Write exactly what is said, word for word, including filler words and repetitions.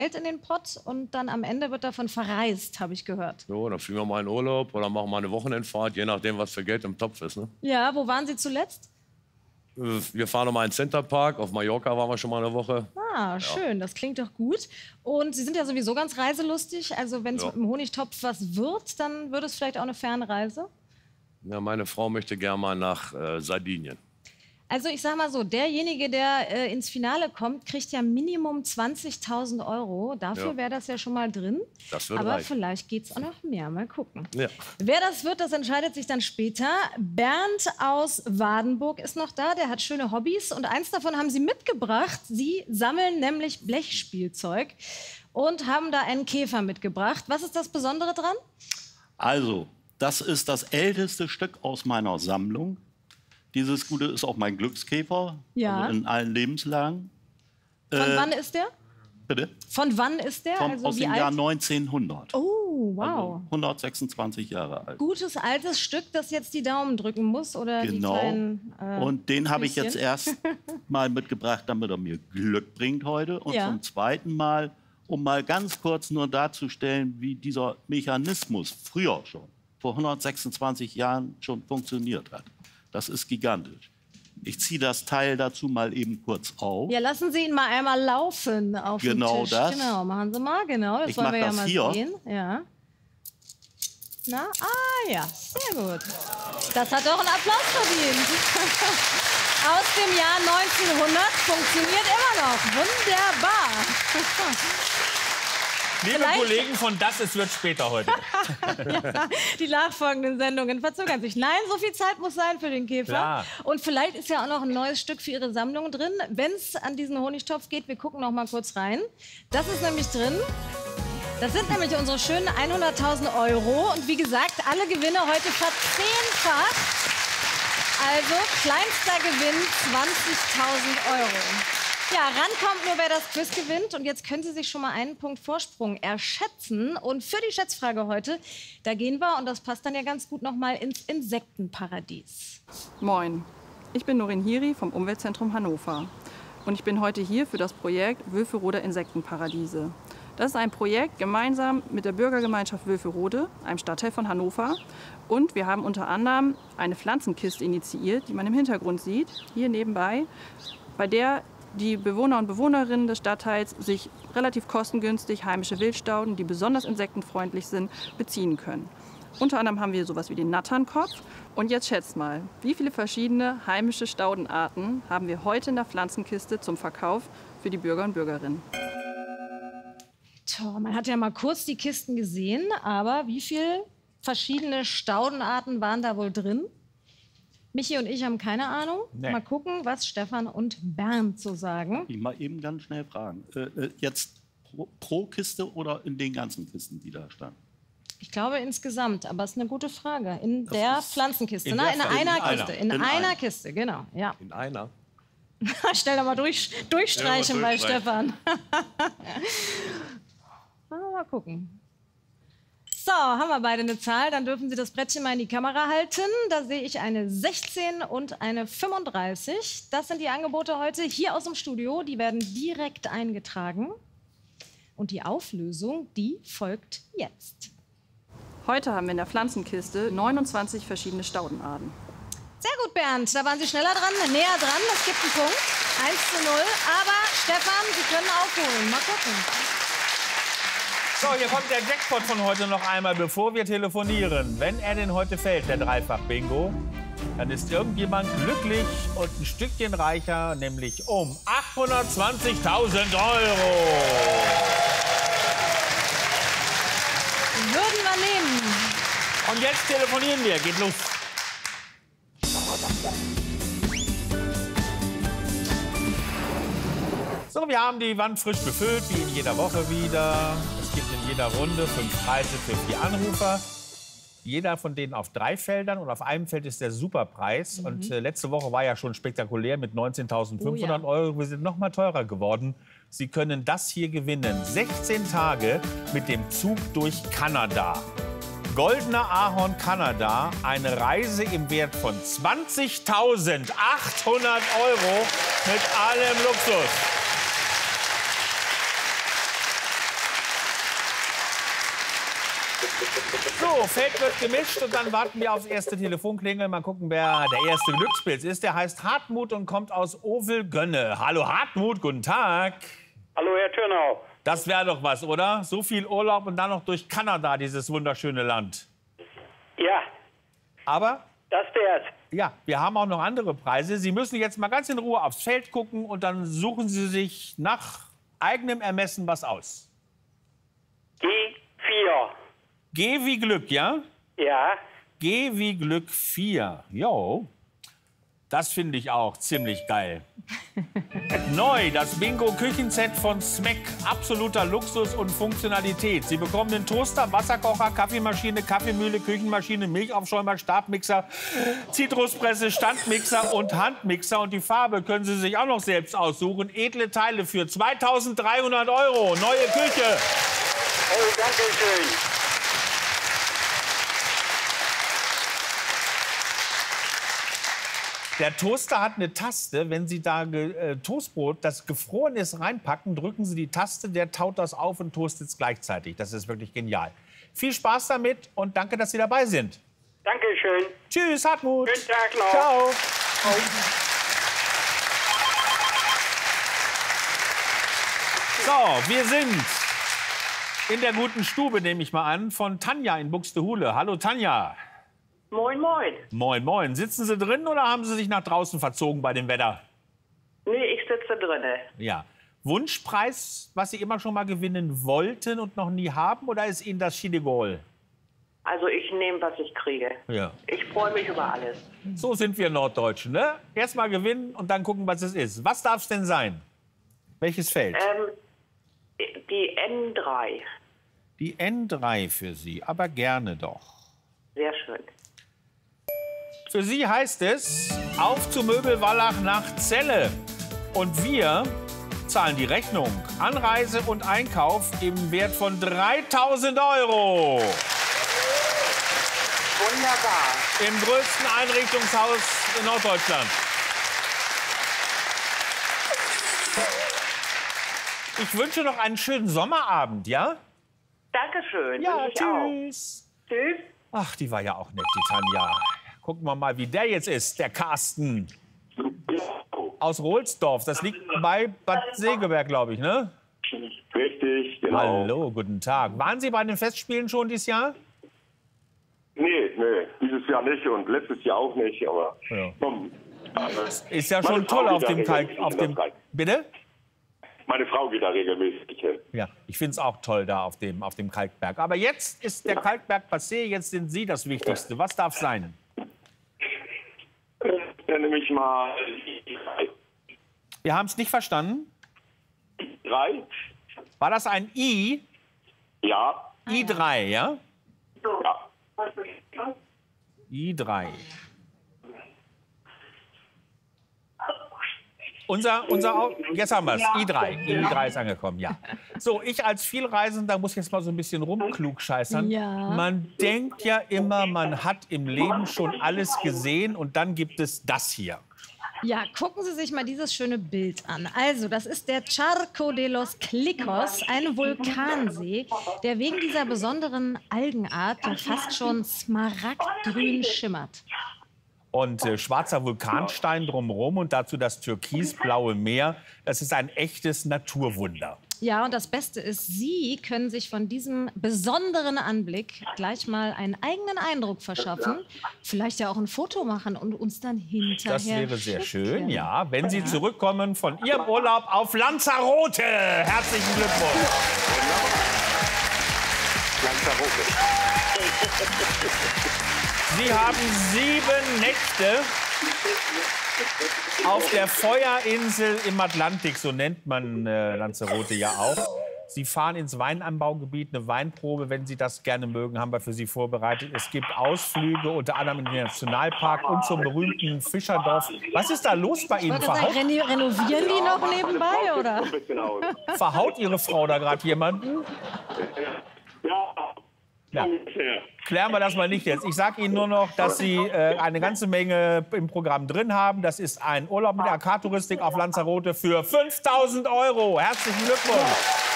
in den Pott und dann am Ende wird davon verreist, habe ich gehört. So, dann fliegen wir mal in Urlaub oder machen mal eine Wochenendfahrt, je nachdem, was für Geld im Topf ist. Ne? Ja, wo waren Sie zuletzt? Wir fahren noch mal in den Centerpark. Auf Mallorca waren wir schon mal eine Woche. Ah, schön, ja. Das klingt doch gut. Und Sie sind ja sowieso ganz reiselustig. Also wenn es Ja. mit dem Honigtopf was wird, dann wird es vielleicht auch eine Fernreise? Ja, meine Frau möchte gerne mal nach äh, Sardinien. Also ich sag mal so, derjenige, der äh, ins Finale kommt, kriegt ja Minimum zwanzigtausend Euro. Dafür Ja. wäre das ja schon mal drin. Das wird Aber reichen. vielleicht geht es auch noch mehr. Mal gucken. Ja. Wer das wird, das entscheidet sich dann später. Bernd aus Wadenburg ist noch da. Der hat schöne Hobbys. Und eins davon haben Sie mitgebracht. Sie sammeln nämlich Blechspielzeug und haben da einen Käfer mitgebracht. Was ist das Besondere dran? Also, das ist das älteste Stück aus meiner Sammlung. Dieses Gute ist auch mein Glückskäfer, Ja. also in allen Lebenslagen. Von Äh, wann ist der? Bitte? Von wann ist der? Vom, also aus wie dem alt? Jahr neunzehnhundert. Oh, wow. Also hundertsechsundzwanzig Jahre alt. Gutes altes Stück, das jetzt die Daumen drücken muss oder Genau. die kleinen, äh, Und den habe ich jetzt Füßchen. erst mal mitgebracht, damit er mir Glück bringt heute. Und Ja. zum zweiten Mal, um mal ganz kurz nur darzustellen, wie dieser Mechanismus früher schon, vor hundertsechsundzwanzig Jahren schon funktioniert hat. Das ist gigantisch. Ich ziehe das Teil dazu mal eben kurz auf. Ja, lassen Sie ihn mal einmal laufen auf Genau dem Tisch. das. Genau, machen Sie mal, genau. Das Ich wollen mach wir ja das mal hier. sehen. Ja. Na, ah ja, sehr gut. Das hat doch einen Applaus verdient. Aus dem Jahr neunzehnhundert funktioniert immer noch. Wunderbar. Liebe Vielleicht- Kollegen von Das, es wird später heute. Ja, die nachfolgenden Sendungen verzögern sich. Nein, so viel Zeit muss sein für den Käfer. Klar. Und vielleicht ist ja auch noch ein neues Stück für Ihre Sammlung drin. Wenn es an diesen Honigtopf geht, wir gucken noch mal kurz rein. Das ist nämlich drin. Das sind nämlich unsere schönen hunderttausend Euro. Und wie gesagt, alle Gewinne heute verzehnfacht. Also kleinster Gewinn zwanzigtausend Euro. Ja, rankommt nur, wer das Quiz gewinnt. Und jetzt können Sie sich schon mal einen Punkt Vorsprung erschätzen. Und für die Schätzfrage heute, da gehen wir, und das passt dann ja ganz gut, noch mal ins Insektenparadies. Moin, ich bin Norin Hiri vom Umweltzentrum Hannover. Und ich bin heute hier für das Projekt Wülferode Insektenparadiese. Das ist ein Projekt gemeinsam mit der Bürgergemeinschaft Wülferode, einem Stadtteil von Hannover. Und wir haben unter anderem eine Pflanzenkiste initiiert, die man im Hintergrund sieht, hier nebenbei, bei der die Bewohner und Bewohnerinnen des Stadtteils sich relativ kostengünstig heimische Wildstauden, die besonders insektenfreundlich sind, beziehen können. Unter anderem haben wir sowas wie den Natternkopf. Und jetzt schätzt mal, wie viele verschiedene heimische Staudenarten haben wir heute in der Pflanzenkiste zum Verkauf für die Bürger und Bürgerinnen? Tja, man hat ja mal kurz die Kisten gesehen, aber wie viele verschiedene Staudenarten waren da wohl drin? Michi und ich haben keine Ahnung. Nee. Mal gucken, was Stefan und Bernd so sagen. Ich mal eben ganz schnell fragen. Äh, äh, jetzt pro, pro Kiste oder in den ganzen Kisten, die da standen? Ich glaube insgesamt, aber es ist eine gute Frage. In Das der ist- Pflanzenkiste, in ne? der In Pflanzen- einer in einer. Kiste. In, In einer einer. Kiste, genau. Ja. In einer. Schnell doch mal durch, durchstreichen Ja, bei mal durchstreichen. Stefan. Mal gucken. So, haben wir beide eine Zahl. Dann dürfen Sie das Brettchen mal in die Kamera halten. Da sehe ich eine sechzehn und eine fünfunddreißig. Das sind die Angebote heute hier aus dem Studio. Die werden direkt eingetragen. Und die Auflösung, die folgt jetzt. Heute haben wir in der Pflanzenkiste neunundzwanzig verschiedene Staudenarten. Sehr gut, Bernd. Da waren Sie schneller dran, näher dran. Das gibt einen Punkt. eins zu null. Aber Stefan, Sie können aufholen. Mal gucken. So, hier kommt der Jackpot von heute noch einmal, bevor wir telefonieren. Wenn er denn heute fällt, der Dreifach-Bingo, dann ist irgendjemand glücklich und ein Stückchen reicher, nämlich um achthundertzwanzigtausend Euro. Würden wir nehmen. Und jetzt telefonieren wir. Geht los. So, wir haben die Wand frisch befüllt, wie in jeder Woche wieder. Es gibt in jeder Runde fünf Preise für vier Anrufer. Jeder von denen auf drei Feldern und auf einem Feld ist der Superpreis. Mhm. Und äh, letzte Woche war ja schon spektakulär mit neunzehntausendfünfhundert Oh ja. Euro. Wir sind noch mal teurer geworden. Sie können das hier gewinnen. sechzehn Tage mit dem Zug durch Kanada. Goldener Ahorn Kanada, eine Reise im Wert von zwanzigtausendachthundert Euro mit allem Luxus. So, Feld wird gemischt und dann warten wir aufs erste Telefonklingeln. Mal gucken, wer der erste Glückspilz ist. Der heißt Hartmut und kommt aus Ovelgönne. Hallo Hartmut, guten Tag. Hallo Herr Türnau. Das wäre doch was, oder? So viel Urlaub und dann noch durch Kanada, dieses wunderschöne Land. Ja, Aber, das wär's. ja, wir haben auch noch andere Preise. Sie müssen jetzt mal ganz in Ruhe aufs Feld gucken und dann suchen Sie sich nach eigenem Ermessen was aus. G vier. G wie Glück, ja? Ja, G wie Glück vier. Jo, das finde ich auch ziemlich geil. Neu, das Bingo-Küchenset von Smack. Absoluter Luxus und Funktionalität. Sie bekommen den Toaster, Wasserkocher, Kaffeemaschine, Kaffeemühle, Küchenmaschine, Milchaufschäumer, Stabmixer, Zitruspresse, Standmixer und Handmixer. Und die Farbe können Sie sich auch noch selbst aussuchen. Edle Teile für zweitausenddreihundert Euro. Neue Küche. oh, danke schön. Der Toaster hat eine Taste. Wenn Sie da äh, Toastbrot, das gefroren ist, reinpacken, drücken Sie die Taste, der taut das auf und toastet es gleichzeitig. Das ist wirklich genial. Viel Spaß damit und danke, dass Sie dabei sind. Dankeschön. Tschüss, Hartmut. Schönen Tag noch. Ciao. So, wir sind in der guten Stube, nehme ich mal an, von Tanja in Buxtehude. Hallo, Tanja. Moin, moin. Moin, moin. Sitzen Sie drin oder haben Sie sich nach draußen verzogen bei dem Wetter? Nee, ich sitze drinne. Ja. Wunschpreis, was Sie immer schon mal gewinnen wollten und noch nie haben, oder ist Ihnen das Schiedegol? Also ich nehme, was ich kriege. Ja. Ich freue mich über alles. So sind wir Norddeutschen, ne? Erst mal gewinnen und dann gucken, was es ist. Was darf es denn sein? Welches Feld? Ähm, die N drei. Die N drei für Sie, aber gerne doch. Sehr schön. Für Sie heißt es, auf zu Möbelwallach nach Celle. Und wir zahlen die Rechnung. Anreise und Einkauf im Wert von dreitausend Euro. Wunderbar. Im größten Einrichtungshaus in Norddeutschland. Ich wünsche noch einen schönen Sommerabend, ja? Dankeschön. Ja, ich auch. tschüss. Tschüss. Ach, die war ja auch nett, die Tanja. Gucken wir mal, wie der jetzt ist, der Carsten. Aus Rohlsdorf. Das liegt bei Bad Segeberg, glaube ich, ne? Richtig, genau. Hallo, guten Tag. Waren Sie bei den Festspielen schon dieses Jahr? Nee, nee, dieses Jahr nicht und letztes Jahr auch nicht, aber... Ja. Komm, also, Ist ja meine schon Frau toll geht auf da dem Kalk... regelmäßig Auf in dem, das Kalk. bitte? Meine Frau geht da regelmäßig hin. Ja, ich finde es auch toll da auf dem, auf dem Kalkberg. Aber jetzt ist der Kalkberg passé, jetzt sind Sie das Wichtigste. Was darf sein? Dann nehme ich mal die drei. Wir haben es nicht verstanden. Drei? War das ein I? Ja. I drei, ja? Ja. I drei. Unser, unser, Au- jetzt haben wir es, I drei. I drei ist angekommen, ja. So, ich als Vielreisender muss jetzt mal so ein bisschen rumklugscheißern. Ja. Man denkt ja immer, man hat im Leben schon alles gesehen und dann gibt es das hier. Ja, gucken Sie sich mal dieses schöne Bild an. Also, das ist der Charco de los Clicos, ein Vulkansee, der wegen dieser besonderen Algenart ja fast schon smaragdgrün schimmert. Und äh, schwarzer Vulkanstein drumherum und dazu das türkisblaue Meer. Das ist ein echtes Naturwunder. Ja, und das Beste ist, Sie können sich von diesem besonderen Anblick gleich mal einen eigenen Eindruck verschaffen. Vielleicht ja auch ein Foto machen und uns dann hinterher Das wäre sehr schicken. schön, ja. Wenn Sie zurückkommen von Ihrem Urlaub auf Lanzarote. Herzlichen Glückwunsch. Lanzarote. Sie haben sieben Nächte auf der Feuerinsel im Atlantik, so nennt man äh, Lanzarote ja auch. Sie fahren ins Weinanbaugebiet, eine Weinprobe, wenn Sie das gerne mögen, haben wir für Sie vorbereitet. Es gibt Ausflüge, unter anderem in den Nationalpark und zum berühmten Fischerdorf. Was ist da los bei Ihnen? Ich wollte sagen, Verhaut, reno- renovieren die noch nebenbei, oder? Ein bisschen aus. verhaut Ihre Frau da gerade jemanden? Ja. Ja. Ungefähr. Klären wir das mal nicht jetzt. Ich sage Ihnen nur noch, dass Sie äh, eine ganze Menge im Programm drin haben. Das ist ein Urlaub mit A K-Touristik auf Lanzarote für fünftausend Euro. Herzlichen Glückwunsch.